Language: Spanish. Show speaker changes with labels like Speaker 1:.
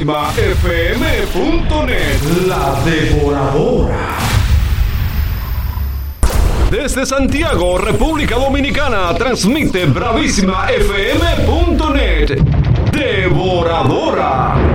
Speaker 1: FM.net, la devoradora. Desde Santiago, República Dominicana, transmite Bravísima FM.net, devoradora.